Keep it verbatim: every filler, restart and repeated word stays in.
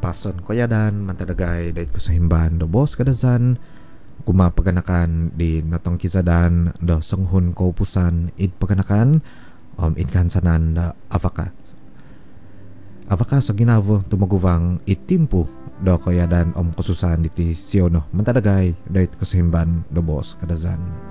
pason ko yadan mantadagay dait ko sa himban do boss kadazan kumapaganakan di natong kisadan do sanghun ko pusan id paganakan um id kansanan da avaka avaka so ginavo tumaguvang itimpo do ko yadan om kususan iti siono mantadagay dait ko sa himban do boss kadazan.